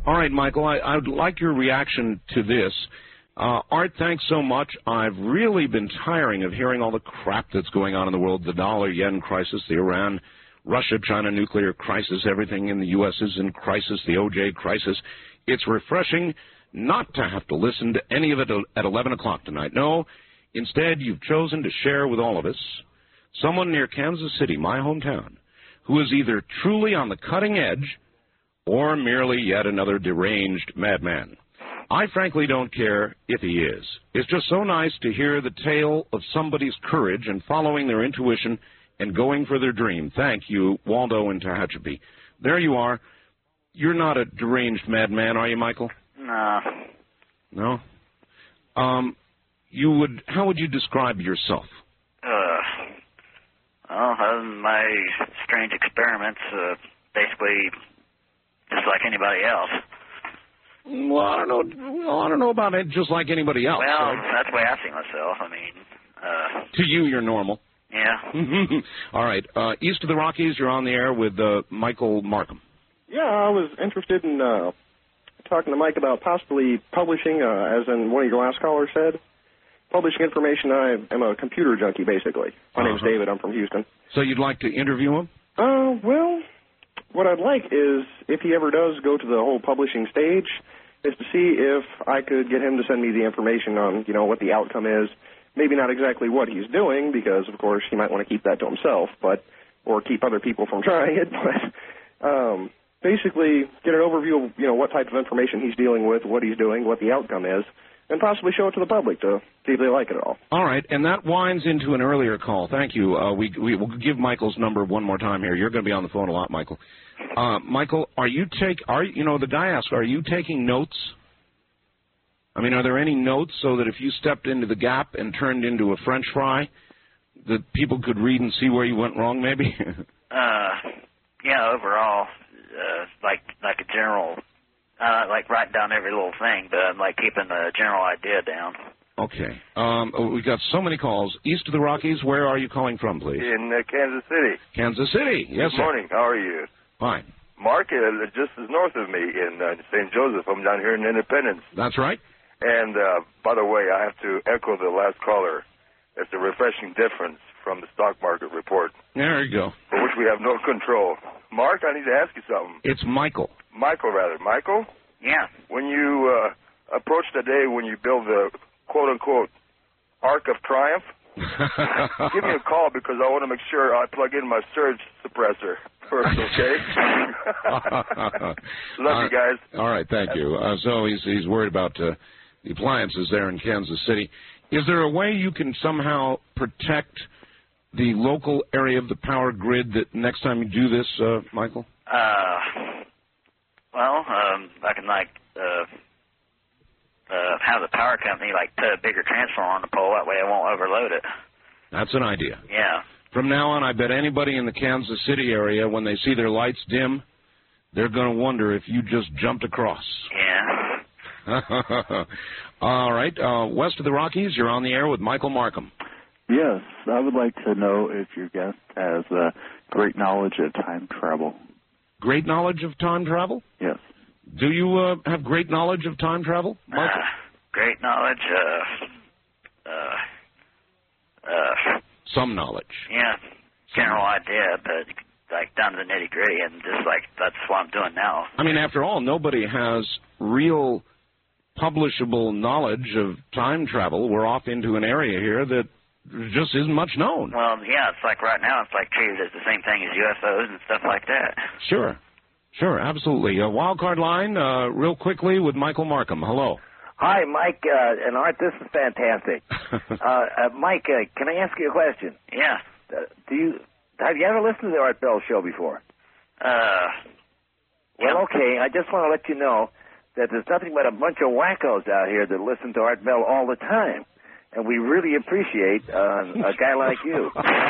All right, Michael, I would like your reaction to this. Art, thanks so much. I've really been tiring of hearing all the crap that's going on in the world, the dollar-yen crisis, the Iran-Russia-China nuclear crisis, everything in the U.S. is in crisis, the OJ crisis. It's refreshing not to have to listen to any of it at 11 o'clock tonight. No, instead, you've chosen to share with all of us someone near Kansas City, my hometown, who is either truly on the cutting edge or merely yet another deranged madman. I frankly don't care if he is. It's just so nice to hear the tale of somebody's courage and following their intuition and going for their dream. Thank you, Waldo in Tehachapi. There you are. You're not a deranged madman, are you, Michael? No. No? How would you describe yourself? My strange experiments, basically just like anybody else. Well, I don't know about it just like anybody else. Well, that's the way I see myself. I mean, to you, you're normal. Yeah. All right. East of the Rockies, you're on the air with Michael Markham. Yeah, I was interested in talking to Mike about possibly publishing, as in one of your last callers said, publishing information. I am a computer junkie, basically. My name's David. I'm from Houston. So you'd like to interview him? Well, what I'd like is, if he ever does go to the whole publishing stage, is to see if I could get him to send me the information on, what the outcome is. Maybe not exactly what he's doing, because, of course, he might want to keep that to himself, or keep other people from trying it, but basically get an overview of, what type of information he's dealing with, what he's doing, what the outcome is, and possibly show it to the public to see if they like it at all. All right, and that winds into an earlier call. Thank you. We will give Michael's number one more time here. You're going to be on the phone a lot, Michael. Michael, the guy asked, are you taking notes? I mean, are there any notes so that if you stepped into the gap and turned into a French fry, that people could read and see where you went wrong, maybe? Yeah, overall, like a general, like writing down every little thing, but I'm like keeping the general idea down. Okay. We've got so many calls. East of the Rockies, where are you calling from, please? In Kansas City. Kansas City, yes, sir. Good morning. How are you? Fine. Mark just is north of me in St. Joseph. I'm down here in Independence. That's right. And, by the way, I have to echo the last caller. It's a refreshing difference from the stock market report. There you go. For which we have no control. Mark, I need to ask you something. It's Michael. Michael? Yeah. When you approach the day when you build the quote-unquote Ark of Triumph, give me a call because I want to make sure I plug in my surge suppressor first, okay? Love you guys. All right, thank you. So he's worried about the appliances there in Kansas City. Is there a way you can somehow protect the local area of the power grid that next time you do this, Michael? I can have the power company put a bigger transformer on the pole. That way I won't overload it. That's an idea. Yeah. From now on, I bet anybody in the Kansas City area, when they see their lights dim, they're going to wonder if you just jumped across. Yeah. All right. West of the Rockies, you're on the air with Michael Markham. Yes. I would like to know if your guest has great knowledge of time travel. Great knowledge of time travel? Yes. Do you have great knowledge of time travel, Michael? Great knowledge. Some knowledge. Yeah, general idea, but down to the nitty gritty, and just that's what I'm doing now. I mean, after all, nobody has real publishable knowledge of time travel. We're off into an area here that just isn't much known. Well, yeah, it's right now it's treated as the same thing as UFOs and stuff like that. Sure, absolutely. Wildcard line, real quickly with Michael Markham. Hello. Hi, Mike and Art. This is fantastic. Mike, can I ask you a question? Yeah. Have you ever listened to the Art Bell show before? Well, okay. I just want to let you know that there's nothing but a bunch of wackos out here that listen to Art Bell all the time. And we really appreciate a guy like you.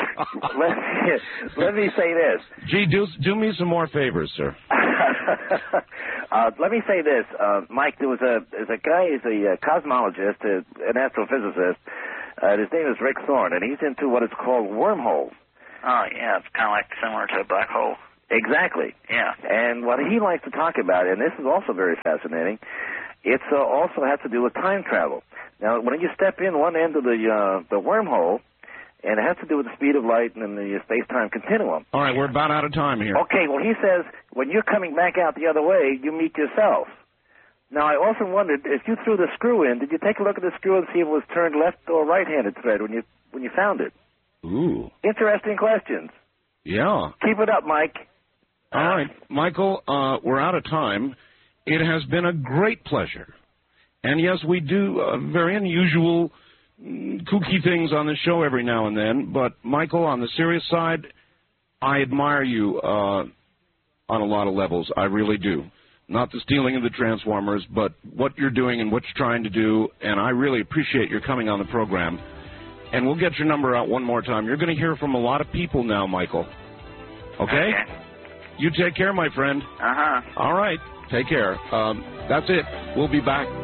Let me say this. Gee, do me some more favors, sir. Let me say this, Mike. There's a guy. He's a cosmologist, an astrophysicist. His name is Rick Thorne, and he's into what is called wormholes. Oh yeah, it's kind of similar to a black hole. Exactly. Yeah. And what he likes to talk about, and this is also very fascinating, it's also has to do with time travel. Now, when you step in one end of the wormhole, and it has to do with the speed of light and the space-time continuum. All right, we're about out of time here. Okay, well, he says when you're coming back out the other way, you meet yourself. Now, I often wondered, if you threw the screw in, did you take a look at the screw and see if it was turned left or right-handed thread when you found it? Ooh. Interesting questions. Yeah. Keep it up, Mike. All right, Michael, we're out of time. It has been a great pleasure. And, yes, we do very unusual, kooky things on the show every now and then. But, Michael, on the serious side, I admire you on a lot of levels. I really do. Not the stealing of the Transformers, but what you're doing and what you're trying to do. And I really appreciate your coming on the program. And we'll get your number out one more time. You're going to hear from a lot of people now, Michael. Okay? You take care, my friend. Uh-huh. All right. Take care. That's it. We'll be back.